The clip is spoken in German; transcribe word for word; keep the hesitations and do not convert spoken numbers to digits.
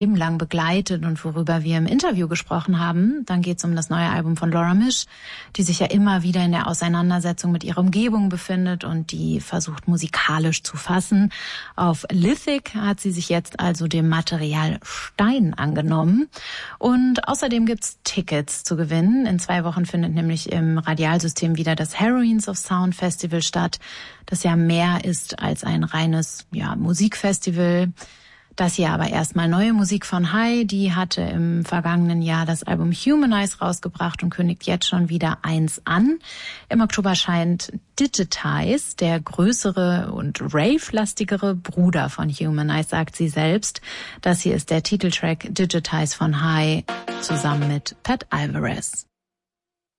Leben lang begleitet und worüber wir im Interview gesprochen haben. Dann geht es um das neue Album von Laura Misch, die sich ja immer wieder in der Auseinandersetzung mit ihrer Umgebung befindet und die versucht musikalisch zu fassen. Auf Lithic hat sie sich jetzt also dem Material Stein angenommen. Und außerdem gibt's Tickets zu gewinnen. In zwei Wochen findet nämlich im Radialsystem wieder das Heroines of Sound Festival statt, das ja mehr ist als ein reines ja, Musikfestival. Das hier aber erstmal neue Musik von Hai, die hatte im vergangenen Jahr das Album Humanize rausgebracht und kündigt jetzt schon wieder eins an. Im Oktober scheint Digitize, der größere und rave-lastigere Bruder von Humanize, sagt sie selbst. Das hier ist der Titeltrack Digitize von Hai zusammen mit Pat Alvarez.